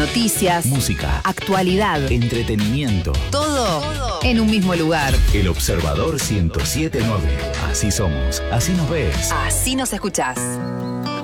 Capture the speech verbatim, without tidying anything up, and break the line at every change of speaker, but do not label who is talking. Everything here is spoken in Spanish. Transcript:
Noticias,
música,
actualidad,
entretenimiento.
todo, todo en un mismo lugar.
El Observador ciento siete punto nueve. Así somos, así nos ves.
Así nos escuchás.